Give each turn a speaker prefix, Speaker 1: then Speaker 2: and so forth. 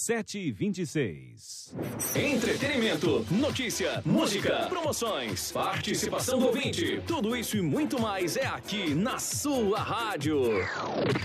Speaker 1: 7h26.
Speaker 2: Entretenimento, notícia, música, promoções, participação do ouvinte. Tudo isso e muito mais é aqui na sua rádio.